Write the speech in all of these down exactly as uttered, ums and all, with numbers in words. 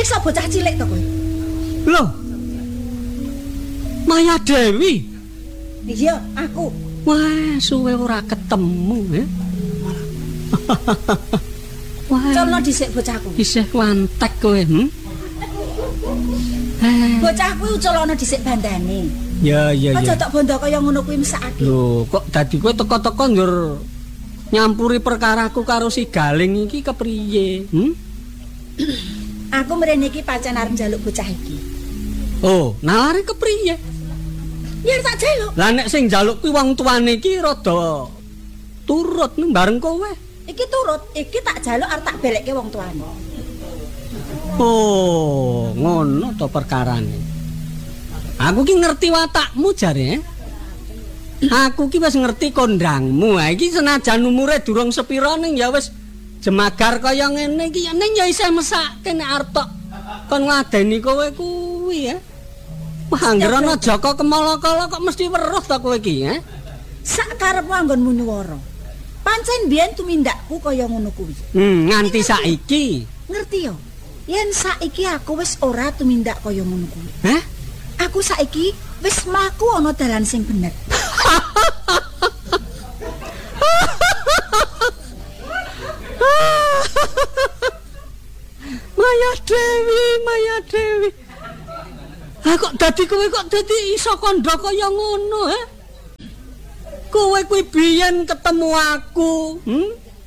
nyiksa bocah cilik to kowe. Loh. Maya Dewi. Iya, aku. Wah, suwe ora ketemu ya. Wah. Colno dhisik bocahku. Isih wantek kowe, hm? Bocah kuwi uculana dhisik bandane. Ya, ya, ya. Aja tok bondo kaya ngono kuwi mesakake. Lho, kok dadi kowe teko-teko njur nyampuri perkaraku karo si Galing iki kepriye? Hm? Aku mrene iki pancen arep njaluk bocah iki. Oh, nalare kepriye? Ya tak jaluk. Lah nek sing njaluk kuwi wong tuane iki rada turut bareng kowe. Iki turut, iki tak jaluk arep tak belekke wong tuane. Oh, ngono to perkarane. Aku ki ngerti watakmu jare. Aku ki wis ngerti kondangmu. Ha iki senajan umure durung sepira ning ya wis jemagar kaya ngene iki ning ya isih mesake nek arep tok kon ngladeni kowe kuwi ya. Wah, anggere ana Jaka Kemala-kala kok mesti weruh ta kowe iki, ya? Sak karepmu anggonmu nyuwara. Pancen biyen tumindakku kaya ngono kuwi. Hmm, nganti saiki. Ngerti yo? Yen saiki aku wis ora tumindak kaya ngono kuwi. Hah? Aku saiki wis mlaku ana dalan sing bener. Maya Dewi, Maya Dewi. Ah kok dadi kowe kok dadi iso kandha kaya ngono, ha? Kowe kuwi biyen ketemu aku, hm?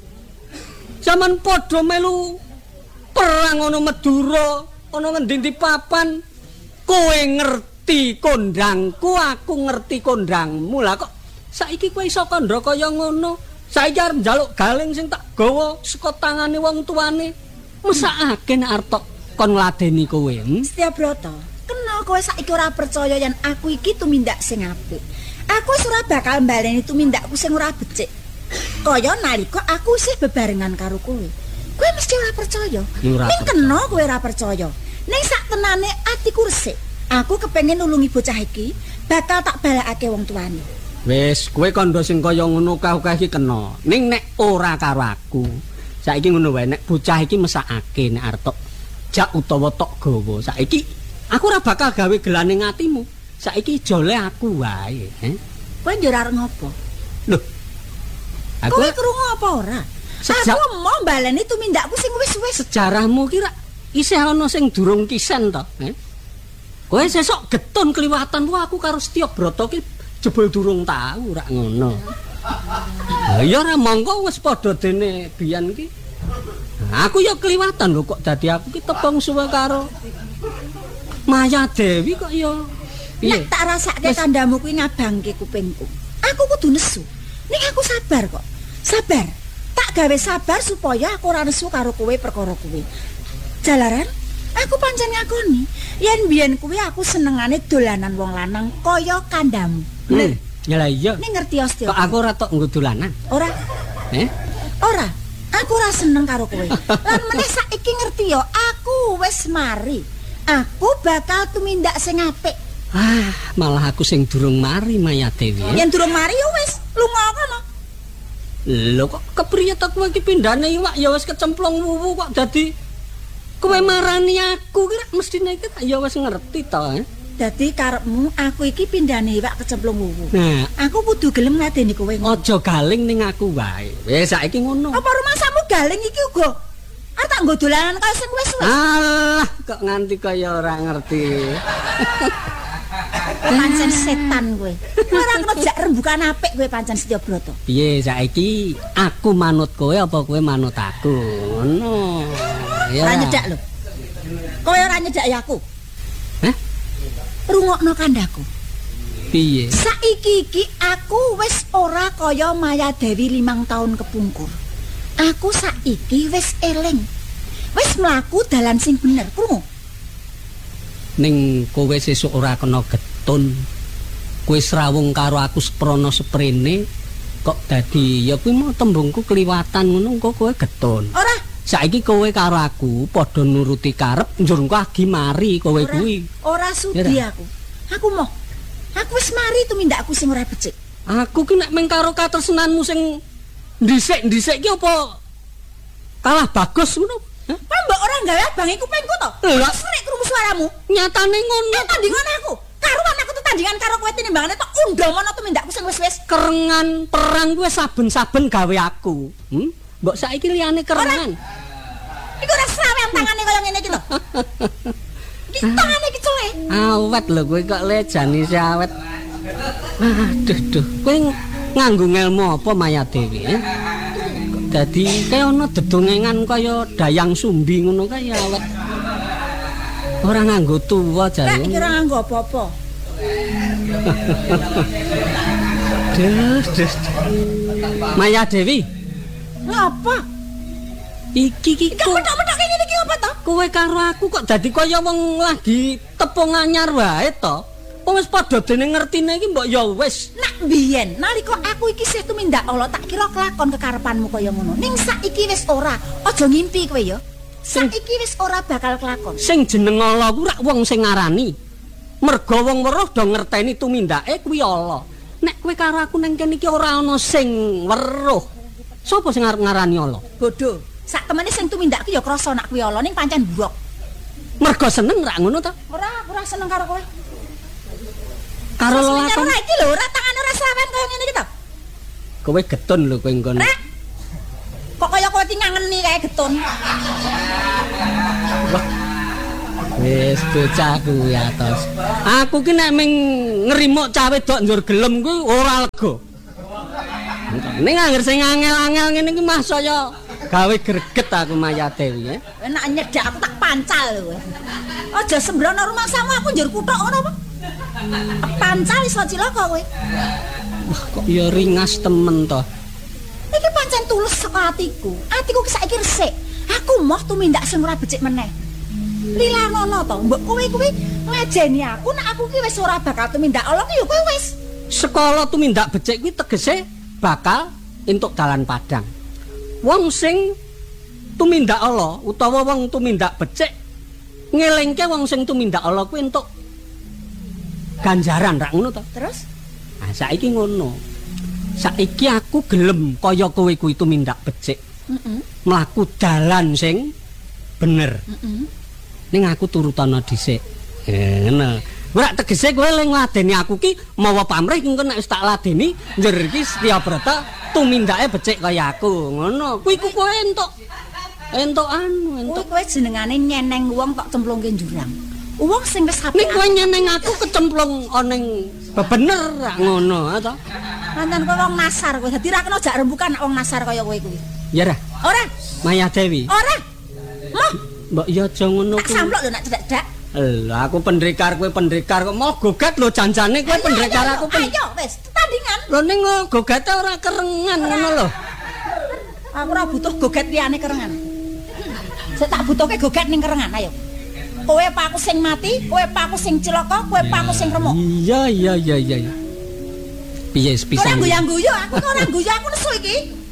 Zaman padha melu perang ana Madura, ana ngendi papan. Kowe ngerti kondangku, aku ngerti kondangmu. Lah kok saiki kowe iso kandha kaya ngono? Saiki arep njaluk Galing sing tak gawa saka tangane wong tuane. Mesakake nek arep kon ngladeni kowe. Hmm? Setyabrata, kena kowe saiki ora percaya yen aku iki tumindak sing apik. Aku wis ora bakal mbaleni tumindakku sing ora becik. Kaya nalika aku isih bebarengan karo kowe. Kowe mesti ora percaya. Ning kena kowe ora percaya. Ning sak tenane atiku resik. Aku kepengin nulungi bocah iki, bakal tak balekake wong tuane. Wis, kowe kandha sing kaya ngono kae iki kena. Ning nek ora karo aku, saiki ngono wae nek bocah iki mesakake nek arep tok jak utawa tok gawa. Saiki aku ora bakal gawe gelane atimu. Saiki jole aku wae, eh. Kowe njur arep ngopo? Loh. Aku kowe krungu apa ora? Sejak... Aku mau baleni tumindakku sing wis-wis. Sejarahmu ki isih ana sing durung kisen to, eh. Kowe sesuk getun kliwatan ku aku karo Setyabrata ki jebul durung tahu rak ngono. Lah ya ora mongko wis padha dene biyen ki. Aku ya kliwatan lho kok dadi aku ki tepung suwe karo Maya Dewi kok ya. Nek tak rasake kandamu kuwi ngabangke kupingku. Aku kudu nesu. Ning aku sabar kok. Sabar. Tak gawe sabar supaya aku ora nesu karo kowe perkara kuwi. Jalaran, aku pancen ngakoni yen biyen kuwi aku senengane dolanan wong lanang kaya kandamu. Hmm. Ya lah iya. Ning ngerti Astya. Kok aku ora tok nggo dolanan? Ora. Eh? Ora. Aku ora seneng karo kowe. Lan meneh saiki ngerti yo, aku wis mari. Aku bakal tumindak sing apik. Ah, malah aku sing durung mari Maya Dewi. Yen durung mari yo wis lunga kono. Lho kok kepriye to kowe iki pindhane iwak ya wis kecemplung wuwu kok dadi kowe marani aku kira mestine iki ya wis ngerti to, eh? Dadi karepmu aku iki pindhane iwak kecemplung wuwu. Nah, aku kudu gelem ngadeni kowe ngono. Aja Galing ning aku wae. Wis saiki ngono. Apa rumasamu Galing iki uga arep tak nggo dolanan kaya sing wis-wis. Alah, kok nganti kaya ora ngerti. Pancen setan kowe. Ora kena jak rembukan apik kowe pancen Setyabrata. Piye saiki aku manut kowe apa kowe manut aku? Ngono. Ya. Ora nyedak lho. Kowe ora nyedak ya aku. Hah? Rungokno kandaku. Piye? Saiki iki aku wis ora kaya Maya Dewi limang tahun kepungkur. Aku saiki wis eling. Wis mlaku dalan sing bener, krungu. Ning kowe sesuk ora kena getun. Kowe srawung karo aku seprono seprene kok dadi ya kuwi mau tembungku kliwatan ngono kok kowe getun. Ora. Saiki kowe karo aku padha nuruti karep njur engko agi mari kowe kuwi. Ora sudi aku. Aku mau. Aku wis mari tumindakku sing ora becik. Aku ki nek mung karo katresnanmu sing ndhisik-ndhisik ki apa kalah bagus ngono? Kok mbok ora gawe abang iku pengku to? Lah. Srek krungu suaramu. Nyatane ngono. Eh tandingan aku. Karuan aku tetandingan karo kowe tinimbangane tok undhamana tumindakku sing wis-wis. Kerengan perang kuwi saben-saben gawe aku. Hmm? Mbok saiki liyane kerengan. Iku ora srawean tangane kaya ngene iki to. Iki tangane iki celek. Awet lho kowe kok lejani si awet. Aduh duh, kowe nganggo ngelmu apa Maya Dewi? Eh? Kok dadi kaya ana dedongengan kaya Dayang Sumbi ngono kae awet. Ora nganggo tuwa Lah jare. iki ora nganggo apa-apa. Duh, duh. Maya Dewi, Ngapa? iki iki Iki medhok-medhok ngene iki apa to? kowe karo aku kok dadi kaya wong lagi tepung anyar wae to. Wong wis padha dene ngertine iki mbok ya wis. Nak biyen nalika aku iki sih tumindak Allah tak kira kelakon kekarepanmu kaya ngono. Ning saiki wis ora. Aja ngimpi kowe ya. Saiki wis ora bakal kelakon. Sing jeneng Allah ku rak wong sing ngarani. Merga wong weruh do ngerteni tumindake kuwi Allah. Nek kowe karo aku nang kene iki ora ana sing weruh. Sopo sing arep ngarani Allah? Bodoh. Sak temene sing tumindak ki ya krasa nak kuwi Allah ning pancen buruk. Merga seneng rak ngono to? Ora, aku ora seneng karo kowe. Karo lelakon. Ora iki lho, ora tangane ora sawen kaya ngene iki to. Kowe getun lho kowe nggon. Rek. Kok kaya kowe tingangeni kae getun. Wis bocah kuwi atos. Aku ki nek ming ngerimuk cah wedok njur gelem kuwi ora lega. Ning angger sing angel-angel ngene iki mah saya gawe greget aku Maya Dewi ya. Enak nyedak aku tak pancal lho kowe. Aja sembrono rumangsamu aku njur kuthuk ngono apa? Pancal iso cilaka kowe. Wah kok ya ringas temen to. Iki pancen tulus saka atiku. Atiku ki saiki resik. Aku moh tumindak sing ora becik meneh. Lilanono to, mbok kowe kuwi ngajeni aku nek aku ki wis ora bakal tumindak Allah ki ya kowe wis. Sekolah tumindak becik kuwi tegese bakal entuk dalan padang. Wong sing tumindak Allah utawa wong tumindak becik ngelingke wong sing tumindak Allah kuwi entuk ganjaran rak ngono to. Terus Nah saiki ngono. Saiki aku gelem kaya kowe kuwi tumindak becik. heeh. Mlaku dalan sing bener. Heeh. Ning aku turutana dhisik. Ngono. Ora tegese kowe lek ngladeni aku ki mawa pamrih engko nek wis tak ladeni njur iki Setyabrata tumindake becik kaya aku. Ngono. Kuwi ku kowe entuk entuk anu, Kowe entuk. kowe jenengane nyeneng wong kok cemplungke jurang. Wong sing wis apik. Ning kowe nyeneng aku kecemplung ana ning bebener rak ngono to. Mantan kowe wong nasar kowe. Dadi ra kena jak rembukan nek wong nasar kaya kowe kuwi. Ya ra, Ora, Maya Dewi. ora. Moh, Mbok ya aja ngono tak kuwi. samplok lho nek cedak-cedak. Lha aku pendekar kowe pendekar kok mau gogat lho janjane kowe pendekar aku pen. Ayo wis, tetandingan. Lho ning gogate ora kerengan ngono lho. Aku ora butuh goget liyane kerengan. Sik tak butuhke goget ning kerengan, ayo. Kowe apa aku sing mati, kowe apa aku sing cilaka, kowe apa aku sing remuk. Iya iya iya iya. Piye Ora pisan. guyu-guyu, aku ora guyu, aku nesu iki.